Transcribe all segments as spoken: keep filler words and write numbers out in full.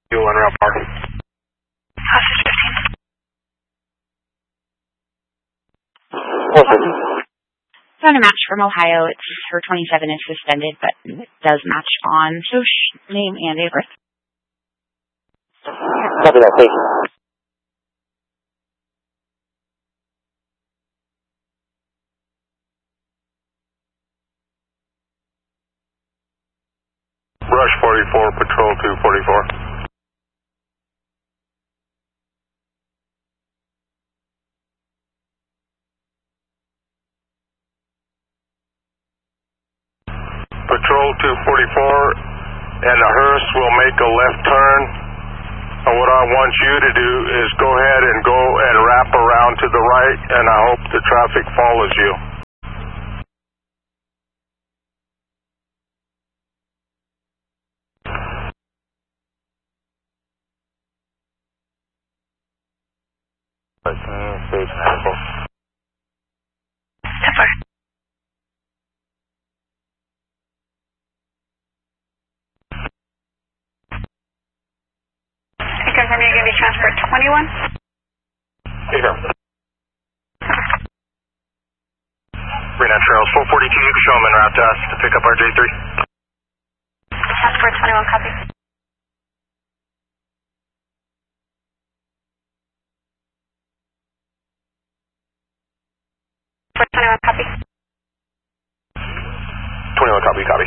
Fuel on route bar. Hostage fifteen. Found a match from Ohio. It's her twenty-seven is suspended, but it does match on social name and date of birth. Copy that, please. Rush forty-four, Patrol two forty-four. Patrol two forty-four and the hearse will make a left turn. And what I want you to do is go ahead and go and wrap around to the right, and I hope the traffic follows you. Confirm you're going to be transferred twenty-one? Here. Renat Trails four forty-two, you can show them en route to us to pick up our J three. Transfer twenty-one, copy. twenty-one, copy. twenty-one, copy, copy.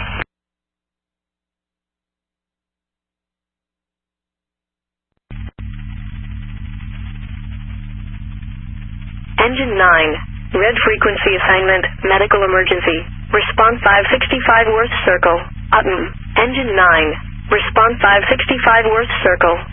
Engine nine, red frequency assignment, medical emergency. Response five sixty-five Worth Circle, Upton. Engine nine, response five sixty-five Worth Circle.